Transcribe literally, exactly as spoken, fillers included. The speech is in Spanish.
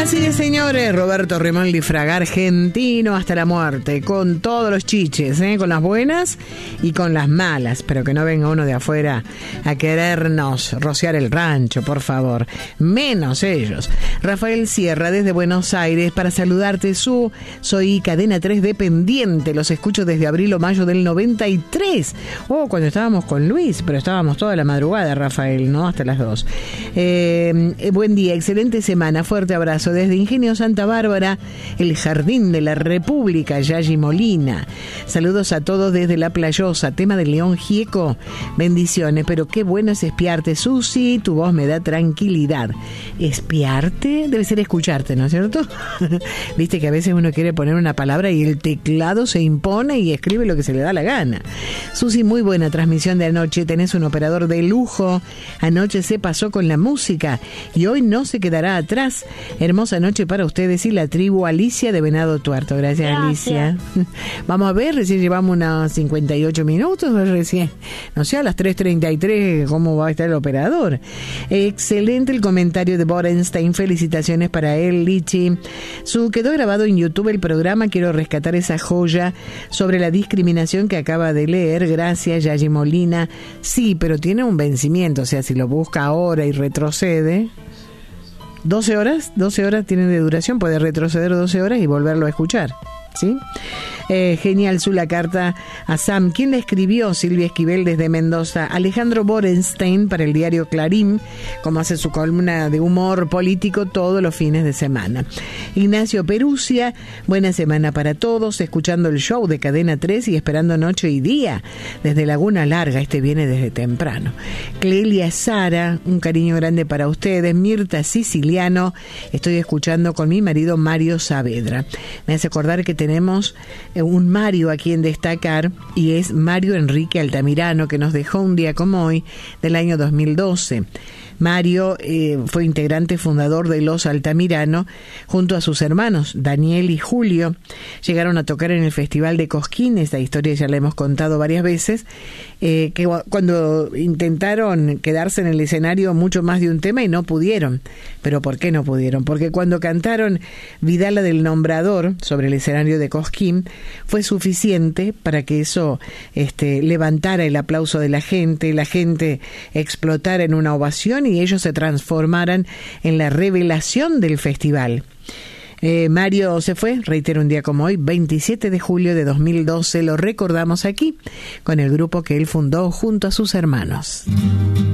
Así es, señores, Roberto Rimoldi Fraga, argentino hasta la muerte, con todos los chiches, ¿eh? Con las buenas y con las malas, pero que no venga uno de afuera a querernos rociar el rancho, por favor, menos ellos. Rafael Sierra desde Buenos Aires para saludarte, su soy Cadena tres dependiente, los escucho desde abril o mayo del noventa y tres, oh, cuando estábamos con Luis, pero estábamos toda la madrugada, Rafael, ¿no? Hasta las dos. Eh, eh, buen día, excelente semana, fuerte abrazo desde Ingenio Santa Bárbara, el Jardín de la República, Yayi Molina. Saludos a todos desde La Playosa, tema de León Gieco. Bendiciones, pero qué bueno es espiarte, Susi, tu voz me da tranquilidad. ¿Espiarte? Debe ser escucharte, ¿no es cierto? Viste que a veces uno quiere poner una palabra y el teclado se impone y escribe lo que se le da la gana. Susi, muy buena transmisión de anoche, tenés un operador de lujo. Anoche se pasó con la música y hoy no se quedará atrás. Hermosa noche para ustedes y la tribu Alicia de Venado Tuerto. Gracias, Gracias. Alicia. Vamos a ver, recién llevamos unos cincuenta y ocho minutos, recién, no sé, a las tres treinta y tres, ¿cómo va a estar el operador? Excelente el comentario de Borenstein, felicitaciones para él, Lichi. Su quedó grabado en YouTube el programa, quiero rescatar esa joya sobre la discriminación que acaba de leer. Gracias, Yayi Molina. Sí, pero tiene un vencimiento, o sea, si lo busca ahora y retrocede... doce horas, doce horas tienen de duración, puede retroceder doce horas y volverlo a escuchar, ¿sí? Eh, genial su la carta a Sam. ¿Quién la escribió? Silvia Esquivel desde Mendoza. Alejandro Borenstein para el diario Clarín, como hace su columna de humor político todos los fines de semana. Ignacio Perusia, buena semana para todos, escuchando el show de Cadena tres y esperando noche y día desde Laguna Larga, este viene desde temprano. Clelia Sara, un cariño grande para ustedes. Mirta Siciliano, estoy escuchando con mi marido Mario Saavedra. Me hace acordar que tenemos un Mario a quien destacar, y es Mario Enrique Altamirano, que nos dejó un día como hoy del año dos mil doce. Mario eh, fue integrante fundador de Los Altamirano junto a sus hermanos Daniel y Julio. Llegaron a tocar en el Festival de Cosquín, esta historia ya la hemos contado varias veces, eh, que cuando intentaron quedarse en el escenario mucho más de un tema y no pudieron. ¿Pero por qué no pudieron? Porque cuando cantaron Vidala del Nombrador sobre el escenario de Cosquín fue suficiente para que eso este, levantara el aplauso de la gente, la gente explotara en una ovación y ellos se transformaran en la revelación del festival. Eh, Mario se fue, reitero, un día como hoy, veintisiete de julio de dos mil doce, lo recordamos aquí con el grupo que él fundó junto a sus hermanos.